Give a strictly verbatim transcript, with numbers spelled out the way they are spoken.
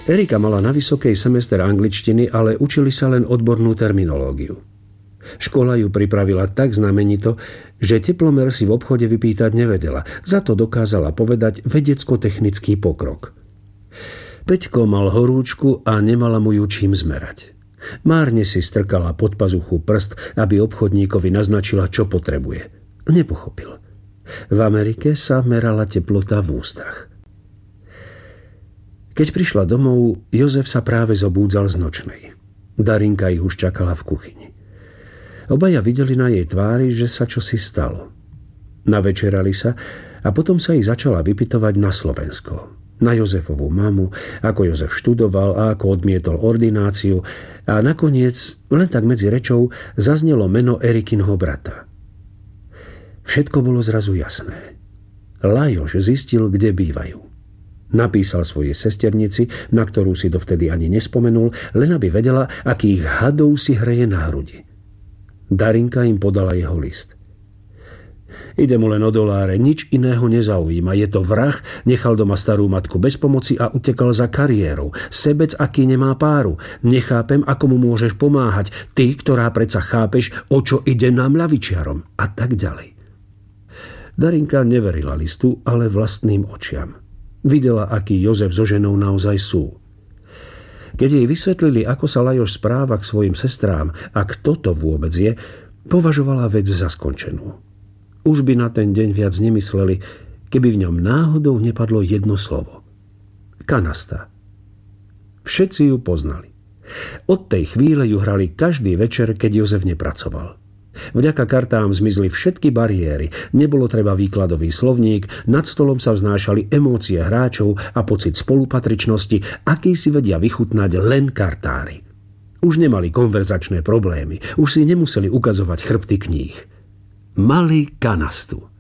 Erika mala na vysokej semester angličtiny, ale učili sa len odbornú terminológiu. Škola ju pripravila tak znamenito, že teplomer si v obchode vypýtať nevedela, za to dokázala povedať vedecko-technický pokrok. Peťko mal horúčku a nemala mu ju čím zmerať. Márne si strkala pod pazuchu prst, aby obchodníkovi naznačila, čo potrebuje. Nepochopil. V Amerike sa merala teplota v ústach. Keď prišla domov, Jozef sa práve zobúdzal z nočnej. Darinka ich už čakala v kuchyni. Obaja videli na jej tvári, že sa čosi stalo. Navečerali sa a potom sa ich začala vypytovať na Slovensko. Na Jozefovú mamu, ako Jozef študoval a ako odmietol ordináciu a nakoniec, len tak medzi rečou, zaznelo meno Erikinho brata. Všetko bolo zrazu jasné. Lajoš zistil, kde bývajú. Napísal svojej sesternici, na ktorú si dovtedy ani nespomenul, len aby vedela, akých hadov si hreje na hrudi. Darinka im podala jeho list. Ide mu len o doláre, nič iného nezaujíma. Je to vrah, nechal doma starú matku bez pomoci a utekal za kariérou. Sebec, aký nemá páru. Nechápem, ako mu môžeš pomáhať. Ty, ktorá predsa chápeš, o čo ide nám ľavičiarom. A tak ďalej. Darinka neverila listu, ale vlastným očiam. Videla, aký Jozef so ženou naozaj sú. Keď jej vysvetlili, ako sa Lajoš správa k svojim sestrám a kto to vôbec je, považovala vec za skončenú. Už by na ten deň viac nemysleli, keby v ňom náhodou nepadlo jedno slovo. Kanasta. Všetci ju poznali. Od tej chvíle ju hrali každý večer, keď Jozef nepracoval. Vďaka kartám zmizli všetky bariéry, nebolo treba výkladový slovník, nad stolom sa vznášali emócie hráčov a pocit spolupatričnosti, aký si vedia vychutnať len kartári. Už nemali konverzačné problémy, už si nemuseli ukazovať chrbty kníh. Mali kanastu.